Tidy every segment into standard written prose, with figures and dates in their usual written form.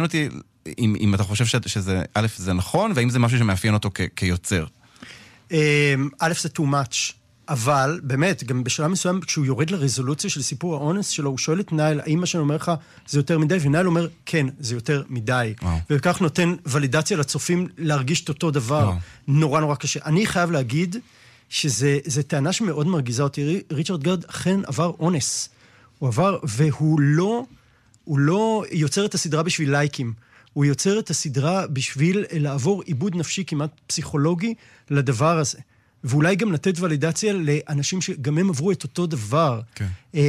מעניין אותי אם אתה חושב שזה, א', זה נכון, והאם זה משהו שמאפיין אותו כיוצר. א', זה too much. אבל, באמת, גם בשלב מסוים, כשהוא יורד לרזולוציה של סיפור האונס שלו, הוא שואל את נייל, האם מה שאני אומר לך זה יותר מדי? ונייל אומר, כן, זה יותר מדי. וכך נותן ולידציה לצופים להרגיש את אותו דבר. נורא נורא קשה. אני חייב להגיד שזה טענה שמאוד מרגיזה אותי. ריצ'רד גרד אכן עבר אונס. הוא עבר, והוא לא יוצר את הסדרה בשביל לייקים. הוא יוצר את הסדרה בשביל לעבור עיבוד נפשי כמעט פסיכולוגי לדבר הזה. ואולי גם לתת ולידציה לאנשים שגם הם עברו את אותו דבר. כן.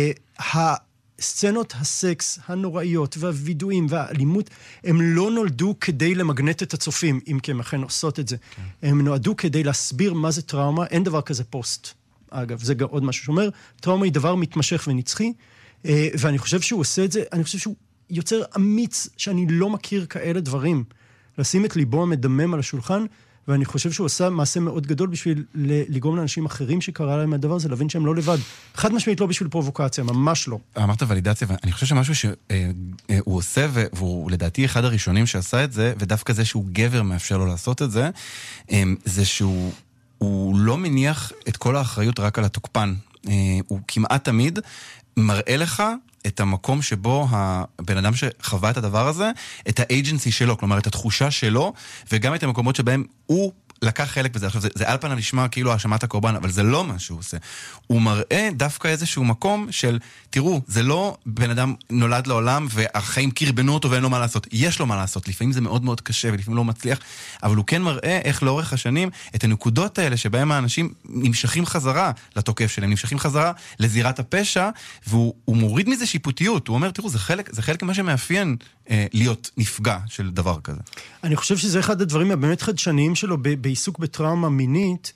הסצנות הסקס הנוראיות והווידואים והאלימות, הם לא נולדו כדי למגנט את הצופים, אם כי הם אכן עושות את זה. כן. הם נועדו כדי להסביר מה זה טראומה, אין דבר כזה פוסט. אגב, זה גם עוד משהו שאומר, טראומה היא דבר מתמשך ונצחי, ואני חושב שהוא עושה את זה, אני חושב שהוא יוצר אמיץ שאני לא מכיר כאלה דברים. לשים את ליבו המדמם על השולחן, ואני חושב שהוא עושה מעשה מאוד גדול בשביל לגרום לאנשים אחרים שקרה להם הדבר הזה, להבין שהם לא לבד. חד משמעית לא בשביל פרובוקציה, ממש לא. אמרת ולידציה, ואני חושב שמשהו שהוא עושה, והוא לדעתי אחד הראשונים שעשה את זה, ודווקא זה שהוא גבר מאפשר לו לעשות את זה, זה שהוא לא מניח את כל האחריות רק על התוקפן. הוא כמעט תמיד מראה לך את המקום שבו הבן אדם שחווה את הדבר הזה, את האג'נסי שלו, כלומר את התחושה שלו, וגם את המקומות שבהם הוא לקח חלק בזה. עכשיו, זה על פניו נשמע כאילו האשמת הקורבן, אבל זה לא מה שהוא עושה. הוא מראה דווקא איזשהו מקום של, תראו, זה לא בן אדם נולד לעולם, והחיים קרבנו אותו ואין לו מה לעשות. יש לו מה לעשות. לפעמים זה מאוד מאוד קשה, ולפעמים לא מצליח, אבל הוא כן מראה איך לאורך השנים, את הנקודות האלה שבהם האנשים נמשכים חזרה לתוקף שלהם, נמשכים חזרה לזירת הפשע, והוא מוריד מזה שיפוטיות. הוא אומר, תראו, זה חלק ממה שמאפיין להיות נפגע של דבר כזה. אני חושב שזה אחד הדברים הבאמת חדשניים שלו בעיסוק בטראומה מינית.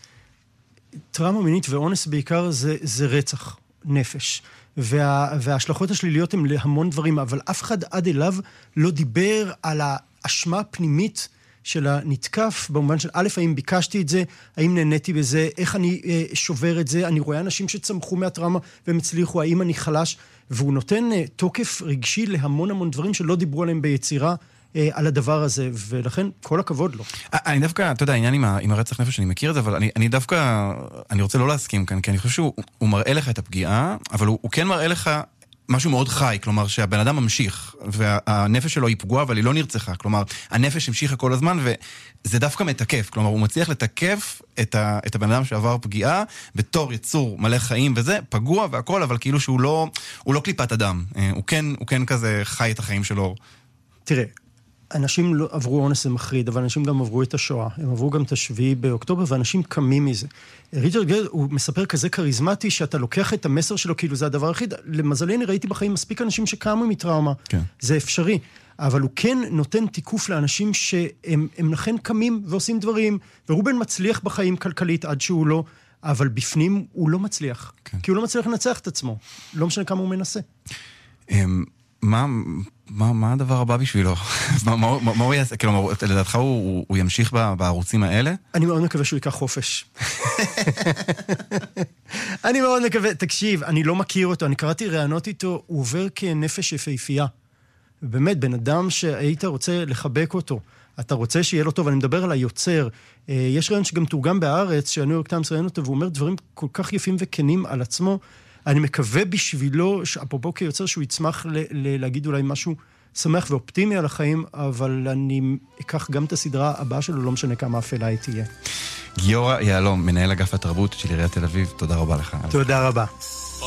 טראומה מינית ואונס בעיקר זה רצח נפש. וההשלכות השליליות הן להמון דברים, אבל אף אחד עד אליו לא דיבר על האשמה הפנימית של הנתקף, במובן של א', האם ביקשתי את זה, האם נהניתי בזה, איך אני שובר את זה, אני רואה אנשים שצמחו מהטראומה והם הצליחו, האם אני חלש, והוא נותן תוקף רגשי להמון המון דברים שלא דיברו עליהם ביצירה, על הדבר הזה, ולכן כל הכבוד לו. אני דווקא, אתה יודע, העניין עם הרצח נפש, אני מכיר את זה, אבל אני דווקא, אני רוצה לא להסכים כאן, כי אני חושב שהוא מראה לך את הפגיעה, אבל הוא כן מראה לך משהו מאוד חי, כלומר שהבן אדם ממשיך, והנפש שלו היא פגועה, אבל היא לא נרצחה, כלומר, הנפש המשיכה כל הזמן, וזה דווקא מתקף, כלומר, הוא מצליח לתקף את הבן אדם שעבר פגיעה, בתור יצור מלא חיים וזה, פגוע והכל, אבל כאילו שהוא לא קליפת אדם, הוא כן כזה חי את החיים שלו. תראה, אנשים לא עברו אונס זה מחריד, אבל אנשים גם עברו את השואה. הם עברו גם את 7 באוקטובר, ואנשים קמים מזה. ריצ'רד גרד הוא מספר כזה קריזמטי, שאתה לוקח את המסר שלו, כאילו זה הדבר הכי. למזלי, אני ראיתי בחיים מספיק אנשים שקמו מטראומה. כן. זה אפשרי. אבל הוא כן נותן תיקוף לאנשים שהם לכן קמים ועושים דברים, ורובן מצליח בחיים כלכלית עד שהוא לא, אבל בפנים הוא לא מצליח. כן. כי הוא לא מצליח לנצח את עצמו. לא משנה כמה הוא מנסה. מה הדבר הבא בשבילו? מה הוא יעשה? כלומר, לדעתך הוא ימשיך בערוצים האלה? אני מאוד מקווה שהוא ייקח חופש. אני מאוד מקווה, תקשיב, אני לא מכיר אותו, אני קראתי רעיונות איתו, הוא עובר כנפש יפהפייה. באמת, בן אדם שהיית רוצה לחבק אותו, אתה רוצה שיהיה לו טוב, ואני מדבר על היוצר. יש רעיון שגם תורגם בארץ, שהניו יורק טיימס ראיין אותו, והוא אומר דברים כל כך יפים וכנים על עצמו, אני מקווה בשבילו, אפרופו כיוצר, שהוא יצמח להגיד אולי משהו שמח ואופטימי על החיים, אבל אני אקח גם את הסדרה הבאה שלו, לא משנה כמה אפלה היא תהיה. גיורא יהלום, מנהל אגף התרבות של עיריית תל אביב, תודה רבה לך. תודה רבה.